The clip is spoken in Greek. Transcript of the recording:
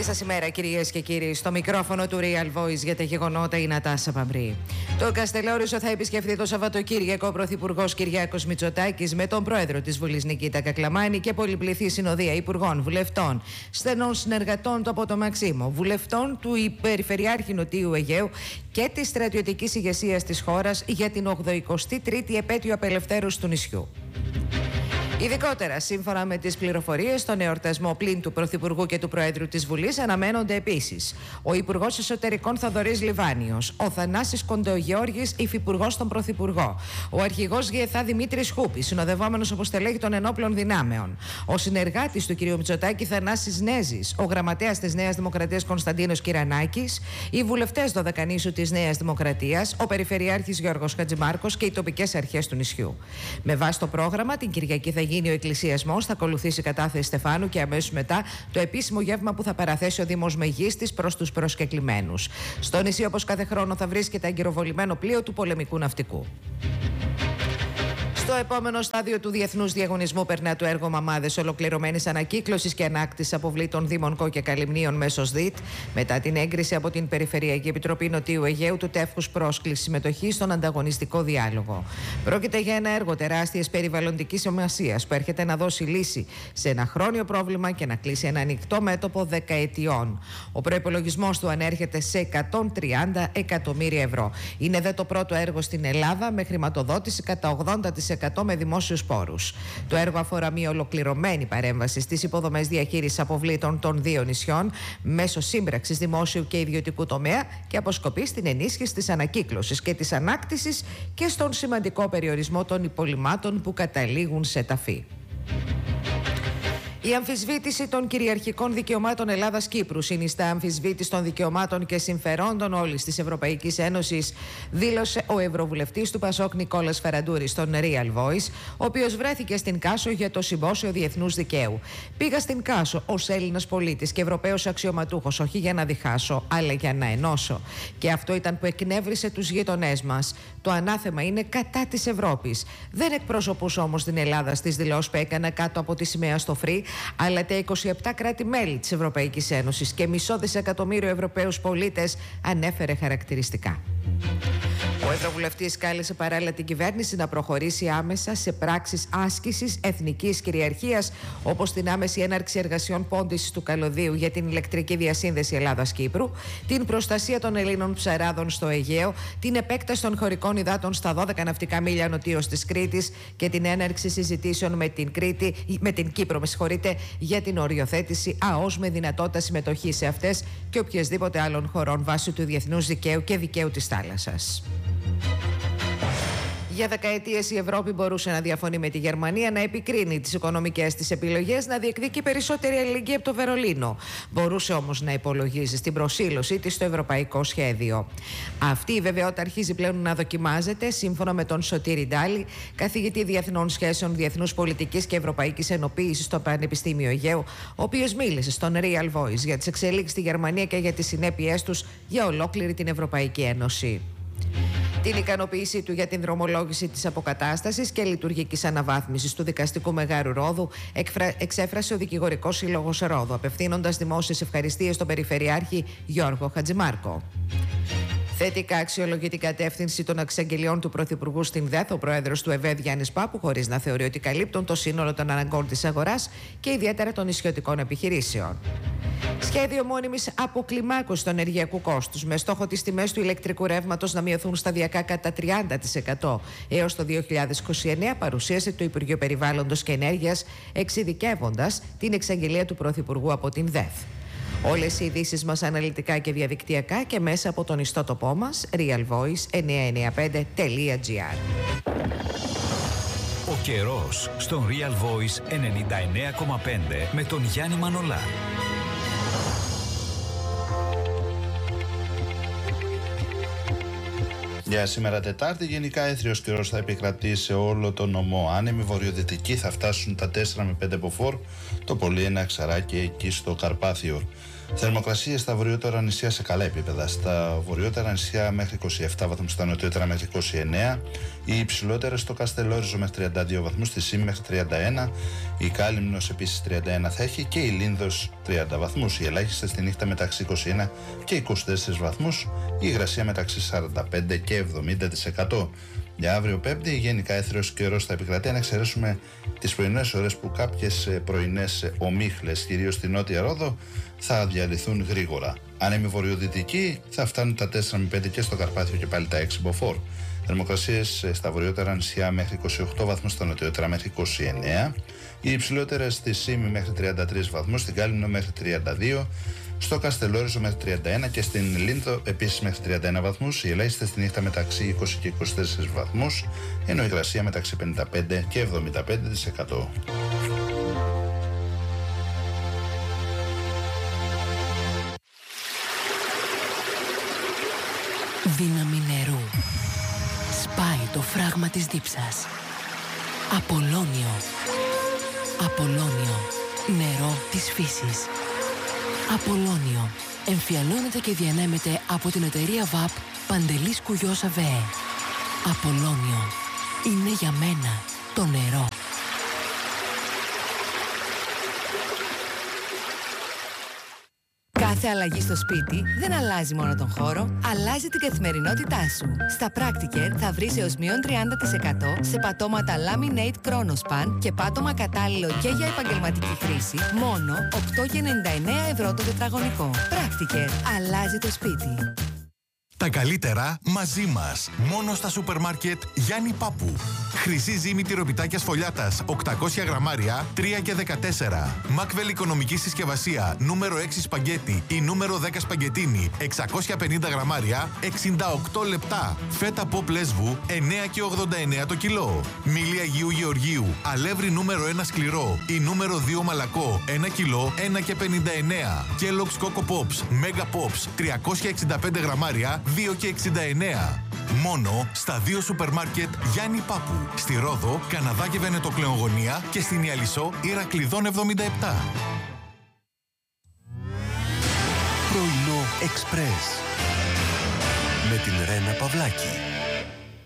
Καλή σας ημέρα, κυρίες και κύριοι. Στο μικρόφωνο του Real Voice για τα γεγονότα η Νατάσα Παμπρή. Το Καστελόρισο θα επισκεφθεί το Σαββατοκύριακο ο Πρωθυπουργός Κυριάκος Μητσοτάκης με τον Πρόεδρο της Βουλής Νικήτα Κακλαμάνη και πολυπληθή συνοδεία υπουργών, βουλευτών, στενών συνεργατών του από το Μαξίμο, βουλευτών του Περιφερειάρχη Νοτιού Αιγαίου και της στρατιωτικής ηγεσίας της χώρας για την 83η επέτειο απελευθέρωσης του νησιού. Ειδικότερα, σύμφωνα με τις πληροφορίες, στον εορτασμό πλην του Πρωθυπουργού και του Προέδρου της Βουλής αναμένονται επίσης ο Υπουργός Εσωτερικών Θοδωρής Λιβάνιος, ο Θανάσης Κοντεογεώργης, υφυπουργός στον Πρωθυπουργό, ο Αρχηγός ΓΕΘΑ Δημήτρης Χούπης, συνοδευόμενος αποστελέχη των Ενόπλων Δυνάμεων, ο συνεργάτης του κ. Μητσοτάκη Θανάσης Νέζης, ο γραμματέας της Νέας Δημοκρατίας Κωνσταντίνος Κυρανάκης, οι βουλευτές Δωδεκανήσου της Νέας Δημοκρατίας, ο Περιφερειάρχης Γιώργος Χατζημάρκος και οι τοπικές αρχές του νησιού. Με βάση το πρόγραμμα, την Κυριακή θα γίνει ο εκκλησιασμός, θα ακολουθήσει η κατάθεση Στεφάνου και αμέσως μετά το επίσημο γεύμα που θα παραθέσει ο Δήμος Μεγίστης προς τους προσκεκλημένους. Στο νησί, όπως κάθε χρόνο, θα βρίσκεται αγκυροβολημένο πλοίο του πολεμικού ναυτικού. Στο επόμενο στάδιο του διεθνούς διαγωνισμού περνά το έργο Μαμάδες ολοκληρωμένης ανακύκλωσης και ανάκτησης αποβλήτων Δήμων Κο και Καλυμνίων μέσω ΔΙΤ, μετά την έγκριση από την Περιφερειακή Επιτροπή Νοτιού Αιγαίου του τεύχους πρόσκλησης συμμετοχής στον ανταγωνιστικό διάλογο. Πρόκειται για ένα έργο τεράστιας περιβαλλοντικής σημασίας που έρχεται να δώσει λύση σε ένα χρόνιο πρόβλημα και να κλείσει ένα ανοιχτό μέτωπο δεκαετιών. Ο προϋπολογισμός του ανέρχεται σε 130 εκατομμύρια ευρώ. Είναι δε το πρώτο έργο στην Ελλάδα με χρηματοδότηση κατά 80% με δημόσιους πόρους. Το έργο αφορά μια ολοκληρωμένη παρέμβαση στις υποδομές διαχείρισης αποβλήτων των δύο νησιών μέσω σύμπραξης δημόσιου και ιδιωτικού τομέα και αποσκοπεί στην ενίσχυση της ανακύκλωσης και της ανάκτησης και στον σημαντικό περιορισμό των υπολειμμάτων που καταλήγουν σε ταφή. Η αμφισβήτηση των κυριαρχικών δικαιωμάτων Ελλάδας-Κύπρου συνιστά αμφισβήτηση των δικαιωμάτων και συμφερόντων όλης της Ευρωπαϊκής Ένωσης, δήλωσε ο Ευρωβουλευτής του Πασόκ Νικόλας Φεραντούρης στον Real Voice, ο οποίος βρέθηκε στην Κάσο για το Συμπόσιο Διεθνούς Δικαίου. Πήγα στην Κάσο ως Έλληνας πολίτης και Ευρωπαίος αξιωματούχος, όχι για να διχάσω, αλλά για να ενώσω. Και αυτό ήταν που εκνεύρισε τους γείτονές μας. Το ανάθεμα είναι κατά της Ευρώπης. Δεν εκπροσωπούσε όμως την Ελλάδα στις δηλώσεις που έκανα κάτω από τη σημαία στο Φρύ, αλλά τα 27 κράτη-μέλη της Ευρωπαϊκής Ένωσης και μισό δισεκατομμύριο Ευρωπαίους πολίτες, ανέφερε χαρακτηριστικά. Ο Ευρωβουλευτής κάλεσε παράλληλα την κυβέρνηση να προχωρήσει άμεσα σε πράξεις άσκησης εθνικής κυριαρχίας, όπως την άμεση έναρξη εργασιών πόντισης του καλωδίου για την ηλεκτρική διασύνδεση Ελλάδας-Κύπρου, την προστασία των Ελλήνων ψαράδων στο Αιγαίο, την επέκταση των χωρικών υδάτων στα 12 ναυτικά μίλια νοτίως της Κρήτης και την έναρξη συζητήσεων με την Κύπρο, για την οριοθέτηση ΑΟΣ με δυνατότητα συμμετοχής σε αυτές και οποιασδήποτε άλλων χωρών βάσει του διεθνούς δικαίου και δικαίου της θάλασσας. Για δεκαετίες η Ευρώπη μπορούσε να διαφωνεί με τη Γερμανία, να επικρίνει τις οικονομικές της επιλογές, να διεκδικεί περισσότερη αλληλεγγύη από το Βερολίνο. Μπορούσε όμως να υπολογίζει στην προσήλωσή της στο ευρωπαϊκό σχέδιο. Αυτή η βεβαιότητα αρχίζει πλέον να δοκιμάζεται, σύμφωνα με τον Σωτήρη Ντάλη, καθηγητή Διεθνών Σχέσεων, Διεθνούς Πολιτικής και Ευρωπαϊκής Ενοποίησης στο Πανεπιστήμιο Αιγαίου, ο οποίος μίλησε στον Real Voice για τις εξελίξεις στη Γερμανία και για τις συνέπειές τους για ολόκληρη την Ευρωπαϊκή Ένωση. Την ικανοποίησή του για την δρομολόγηση της αποκατάστασης και λειτουργικής αναβάθμισης του δικαστικού Μεγάρου Ρόδου εξέφρασε ο Δικηγορικός Σύλλογος Ρόδου, απευθύνοντας δημόσιες ευχαριστίες στον Περιφερειάρχη Γιώργο Χατζημάρκο. Θετικά αξιολογεί την κατεύθυνση των εξαγγελιών του Πρωθυπουργού στην ΔΕΘ ο Πρόεδρος του ΕΒΕΔ Γιάννης Πάπου, χωρίς να θεωρεί ότι καλύπτουν το σύνολο των αναγκών της αγοράς και ιδιαίτερα των νησιωτικών επιχειρήσεων. Σχέδιο μόνιμης αποκλιμάκωσης του ενεργειακού κόστους με στόχο τις τιμές του ηλεκτρικού ρεύματος να μειωθούν σταδιακά κατά 30% έως το 2029 παρουσίασε το Υπουργείο Περιβάλλοντος και Ενέργειας, εξειδικεύοντας την εξαγγελία του Πρωθυπουργού από την ΔΕΘ. Όλες οι ειδήσεις μας αναλυτικά και διαδικτυακά και μέσα από τον ιστότοπό μας realvoice995.gr. Ο καιρός στον Real Voice 99,5 με τον Γιάννη Μανολά. Για σήμερα Τετάρτη, γενικά έθριος καιρός θα επικρατεί σε όλο το νομό. Άνεμοι βορειοδυτικοί θα φτάσουν τα 4 με 5 μποφόρ, το πολύ ένα ξαράκι εκεί στο Καρπάθιο. Θερμοκρασίες στα βορειότερα νησιά σε καλά επίπεδα. Στα βορειότερα νησιά μέχρι 27 βαθμούς, στα νοτιότερα μέχρι 29. Οι υψηλότερες στο Καστελόριζο μέχρι 32 βαθμούς, στη Σύμη μέχρι 31. Η Κάλυμνος επίσης 31 θα έχει και η Λίνδος 30 βαθμούς. Οι ελάχιστες στη νύχτα μεταξύ 21 και 24 βαθμούς. Η υγρασία μεταξύ 45 και 70%. Για αύριο Πέμπτη, γενικά έθριος καιρός θα επικρατεί, αν εξαιρέσουμε τις πρωινές ώρες που κάποιες πρωινές ομίχλες, κυρίως στη Νότια Ρόδο, θα διαλυθούν γρήγορα. Άνεμοι βορειοδυτικοί θα φτάνουν τα 4 με 5 και στο Καρπάθιο και πάλι τα 6 μποφόρ. Θερμοκρασίες στα βορειότερα νησιά μέχρι 28 βαθμούς, στα νοτιότερα μέχρι 29. Οι υψηλότερες στη Σύμη μέχρι 33 βαθμούς, στην Κάλυμνο μέχρι 32. Στο Καστελόριζο μέχρι 31 και στην Λίνδο επίσης μέχρι 31 βαθμούς. Οι ελάχιστες στη νύχτα μεταξύ 20 και 24 βαθμούς, ενώ η υγρασία μεταξύ 55 και 75%. Δύναμη νερού. Σπάει το φράγμα της δίψας. Απολώνιο. Απολώνιο. Νερό της φύσης. Απολώνιο. Εμφιαλώνεται και διανέμεται από την εταιρεία ΒΑΠ Παντελής Κουγιός ΑΒΕ. Απολώνιο. Είναι για μένα το νερό. Κάθε αλλαγή στο σπίτι δεν αλλάζει μόνο τον χώρο, αλλάζει την καθημερινότητά σου. Στα Practiker θα βρεις έως μείον 30% σε πατώματα Laminate Chronospan και πάτωμα κατάλληλο και για επαγγελματική χρήση, μόνο 8,99 ευρώ το τετραγωνικό. Practiker. Αλλάζει το σπίτι. Τα καλύτερα μαζί μας. Μόνο στα σούπερ μάρκετ Γιάννη Πάπου. Χρυσή ζύμη τυροπιτάκια σφολιάτας 800 γραμμάρια 3 και 14. Μακβέλ οικονομική συσκευασία νούμερο 6 σπαγκέτι ή νούμερο 10 σπαγκετίνι 650 γραμμάρια 68 λεπτά. Φέτα ποπ λέσβου 9 και 89 το κιλό. Μήλι Αγίου Γεωργίου αλεύρι νούμερο 1 σκληρό ή νούμερο 2 μαλακό 1 κιλό 1 και 59. Kellogg's Coco Pops Mega Pops 365 γραμμάρια 2 και 69. Μόνο στα 2 σούπερ μάρκετ Γιάννη Πάπου. Στη Ρόδο, Καναδά και Βενετοκλεογωνία και στην Ιαλισσό Ηρακλειδών 77. Πρωινό Εξπρές με την Ρένα Παυλάκη.